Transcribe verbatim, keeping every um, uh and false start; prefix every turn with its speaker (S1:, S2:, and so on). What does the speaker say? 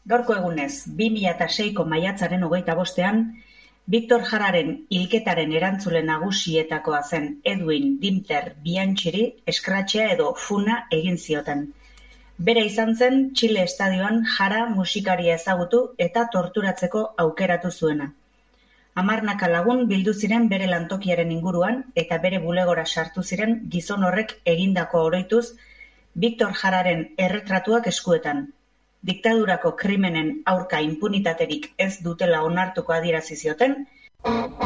S1: Gaurko egunez, bi mila seiko maiatzaren hogeita bostean, Victor Jararen hilketaren erantzule nagusietakoa zen Edwin Dinter Bianchiri eskratxea edo funa egin zioten. Bere izan zen Txile estadioan Jara musikaria ezagutu eta torturatzeko aukeratu zuena. Hamarnaka lagun bildu ziren bere lantokiaren inguruan eta bere bulegora sartu ziren gizon horrek egindako oroituz Victor Jararen erretratuak eskuetan. Diktadurako krimenen aurka inpunitaterik ez dutela onartuko adierazi zioten,